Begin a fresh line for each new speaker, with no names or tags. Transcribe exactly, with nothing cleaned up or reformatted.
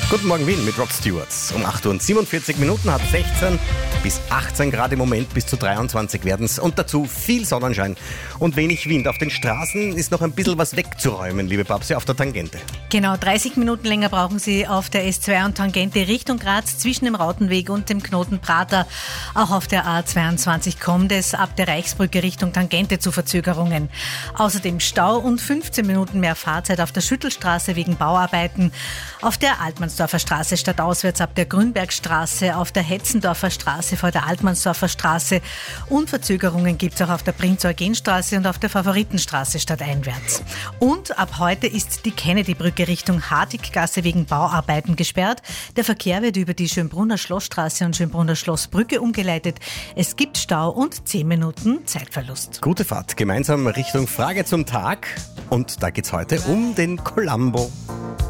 Guten Morgen Wien mit Rod Stewart. Um acht Uhr siebenundvierzig Minuten hat sechzehn bis achtzehn Grad im Moment, bis zu dreiundzwanzig werden es. Und dazu viel Sonnenschein und wenig Wind. Auf den Straßen ist noch ein bisschen was wegzuräumen, liebe Babsi, auf der Tangente.
Genau, dreißig Minuten länger brauchen Sie auf der S zwei und Tangente Richtung Graz zwischen dem Rautenweg und dem Knoten Prater. Auch auf der A zweiundzwanzig kommt es ab der Reichsbrücke Richtung Tangente zu Verzögerungen. Außerdem Stau und fünfzehn Minuten mehr Fahrzeit auf der Schüttelstraße wegen Bauarbeiten. Auf der Altmannsdorfer Straße stadtauswärts ab der Grünbergstraße, auf der Hetzendorfer Straße vor der Altmannsdorfer Straße und Verzögerungen gibt es auch auf der Prinz-Eugen-Straße und auf der Favoritenstraße stadteinwärts. Und ab heute ist die Kennedy-Brücke Richtung Hartiggasse wegen Bauarbeiten gesperrt. Der Verkehr wird über die Schönbrunner Schlossstraße und Schönbrunner Schlossbrücke umgeleitet. Es gibt Stau und zehn Minuten Zeitverlust.
Gute Fahrt, gemeinsam Richtung Frage zum Tag. Und da geht's heute um den Columbo.